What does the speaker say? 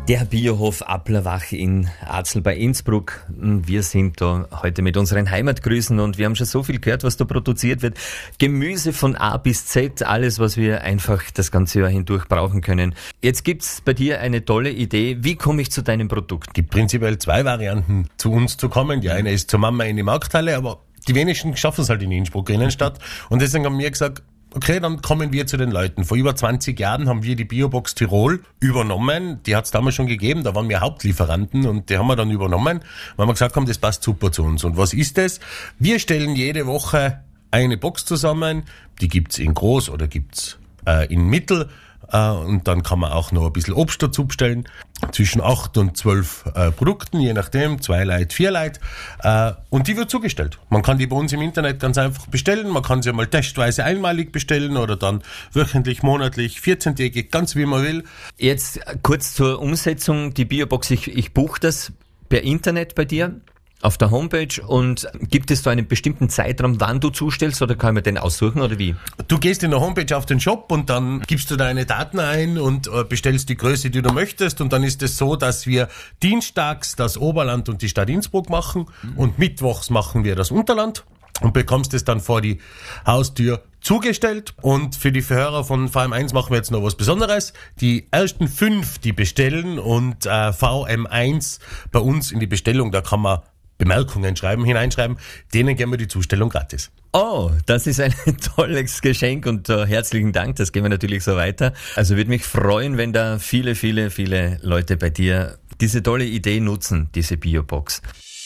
Der Biohof Applerwach in Arzl bei Innsbruck. Wir sind da heute mit unseren Heimatgrüßen und wir haben schon so viel gehört, was da produziert wird. Gemüse von A bis Z, alles, was wir einfach das ganze Jahr hindurch brauchen können. Jetzt gibt's bei dir eine tolle Idee. Wie komme ich zu deinem Produkt? Es gibt prinzipiell zwei Varianten, zu uns zu kommen. Die eine ist zur Mama in die Markthalle, aber die wenigsten schaffen es halt in Innsbruck Innenstadt. Und deswegen haben wir gesagt, okay, dann kommen wir zu den Leuten. Vor über 20 Jahren haben wir die Biobox Tirol übernommen. Die hat es damals schon gegeben, da waren wir Hauptlieferanten und die haben wir dann übernommen, weil wir gesagt haben, das passt super zu uns. Und was ist das? Wir stellen jede Woche eine Box zusammen, die gibt's in groß oder gibt's in mittel. Und dann kann man auch noch ein bisschen Obst dazu bestellen. Zwischen 8 und 12 Produkten, je nachdem, 2 Leute, 4 Leute. Und die wird zugestellt. Man kann die bei uns im Internet ganz einfach bestellen. Man kann sie mal testweise einmalig bestellen oder dann wöchentlich, monatlich, 14-tägig, ganz wie man will. Jetzt kurz zur Umsetzung. Die Biobox, ich buche das per Internet bei dir auf der Homepage, und gibt es da einen bestimmten Zeitraum, wann du zustellst, oder kann man den aussuchen, oder wie? Du gehst in der Homepage auf den Shop und dann gibst du deine Daten ein und bestellst die Größe, die du möchtest, und dann ist es so, dass wir dienstags das Oberland und die Stadt Innsbruck machen und mittwochs machen wir das Unterland und bekommst es dann vor die Haustür zugestellt. Und für die Verhörer von VM1 machen wir jetzt noch was Besonderes. Die ersten 5, die bestellen, und VM1 bei uns in die Bestellung, da kann man Bemerkungen hineinschreiben, denen geben wir die Zustellung gratis. Oh, das ist ein tolles Geschenk, und herzlichen Dank, das gehen wir natürlich so weiter. Also würde mich freuen, wenn da viele Leute bei dir diese tolle Idee nutzen, diese Biobox.